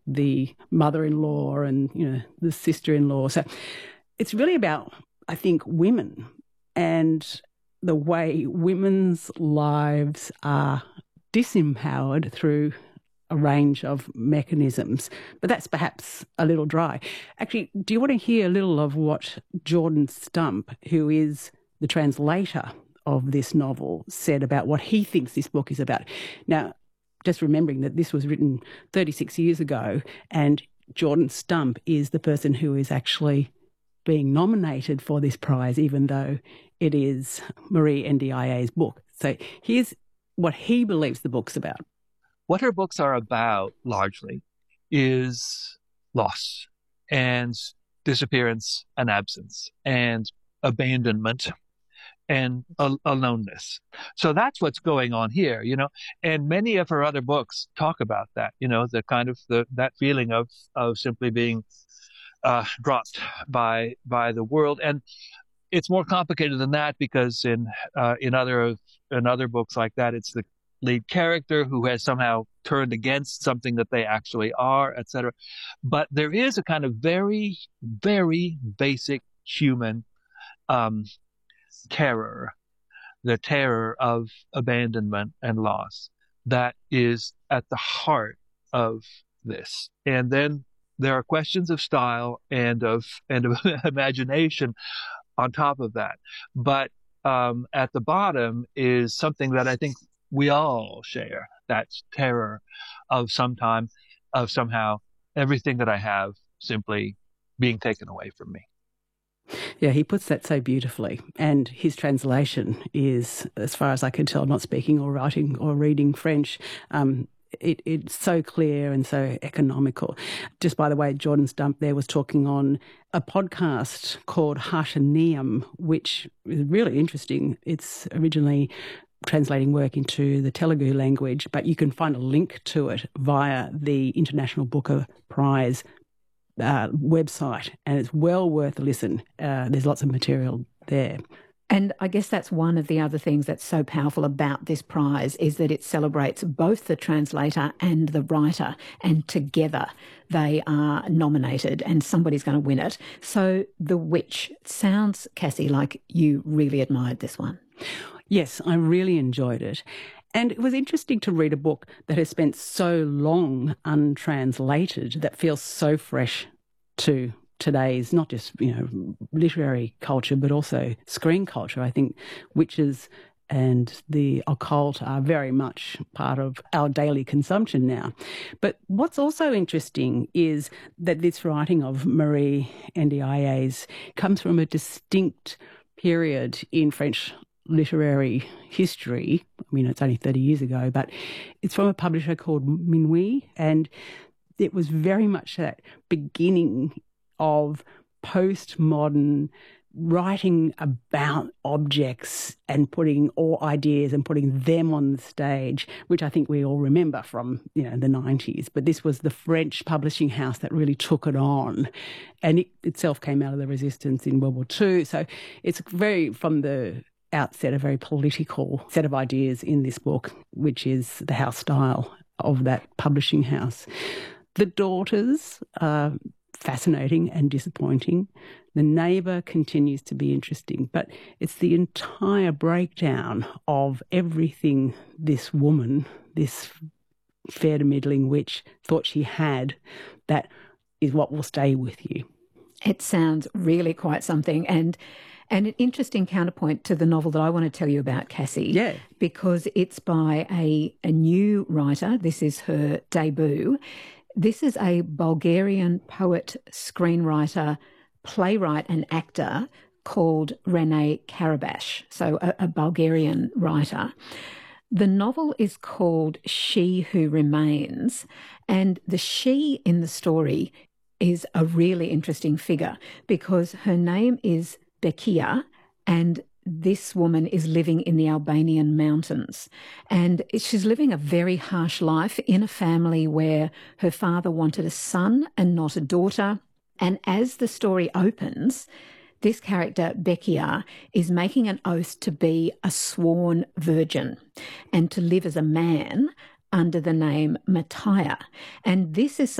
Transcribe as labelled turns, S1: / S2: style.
S1: the mother-in-law and, the sister-in-law. So it's really about, I think, women and the way women's lives are disempowered through a range of mechanisms. But that's perhaps a little dry. Actually, do you want to hear a little of what Jordan Stump, who is the translator of this novel, said about what he thinks this book is about? Now, just remembering that this was written 36 years ago, and Jordan Stump is the person who is actually being nominated for this prize, even though it is Marie Ndiaye's book. So here's what he believes the book's about.
S2: What her books are about, largely, is loss and disappearance and absence and abandonment and aloneness. So that's what's going on here, and many of her other books talk about that, the kind of that feeling of simply being dropped by the world. And it's more complicated than that, because in other books like that, it's the lead character who has somehow turned against something that they actually are, etc. But there is a kind of very, very basic human terror, the terror of abandonment and loss, that is at the heart of this. And then there are questions of style and of imagination on top of that. But at the bottom is something that I think we all share, that terror of somehow everything that I have simply being taken away from me.
S1: Yeah, he puts that so beautifully. And his translation is, as far as I can tell, not speaking or writing or reading French, it's so clear and so economical. Just by the way, Jordan Stump there was talking on a podcast called Harshaniam, which is really interesting. It's originally translating work into the Telugu language, but you can find a link to it via the International Booker Prize website, and it's well worth a listen. There's lots of material there.
S3: And I guess that's one of the other things that's so powerful about this prize, is that it celebrates both the translator and the writer, and together they are nominated and somebody's going to win it. So The Witch sounds, Cassie, like you really admired this one.
S1: Yes, I really enjoyed it. And it was interesting to read a book that has spent so long untranslated, that feels so fresh to today's, not just, literary culture, but also screen culture. I think witches and the occult are very much part of our daily consumption now. But what's also interesting is that this writing of Marie Ndiaye's comes from a distinct period in French literary history. I mean, it's only 30 years ago, but it's from a publisher called Minuit, and it was very much that beginning of postmodern writing about objects and putting all ideas and putting them on the stage, which I think we all remember from, the 90s. But this was the French publishing house that really took it on. And it itself came out of the resistance in World War II. So it's very, from the outset, a very political set of ideas in this book, which is the house style of that publishing house. The daughters are fascinating and disappointing. The neighbour continues to be interesting, but it's the entire breakdown of everything this woman, this fair to middling witch, thought she had, that is what will stay with you.
S3: It sounds really quite something, and an interesting counterpoint to the novel that I want to tell you about, Cassie.
S1: Yeah.
S3: Because it's by a new writer. This is her debut. This is a Bulgarian poet, screenwriter, playwright and actor called Renee Karabash, so a Bulgarian writer. The novel is called She Who Remains, and the she in the story is a really interesting figure, because her name is Bekia, and this woman is living in the Albanian mountains. And she's living a very harsh life in a family where her father wanted a son and not a daughter. And as the story opens, this character, Bekia, is making an oath to be a sworn virgin and to live as a man under the name Mattia. And this is